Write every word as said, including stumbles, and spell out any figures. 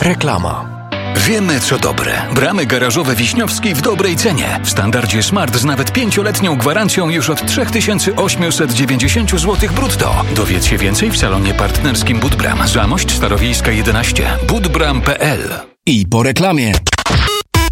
Reklama. Wiemy co dobre. Bramy garażowe Wiśniowski w dobrej cenie. W standardzie Smart z nawet pięcioletnią gwarancją już od trzy tysiące osiemset dziewięćdziesiąt złotych brutto. Dowiedz się więcej w salonie partnerskim Budbram. Zamość Starowiejska jedenaście. budbram kropka p l. I po reklamie.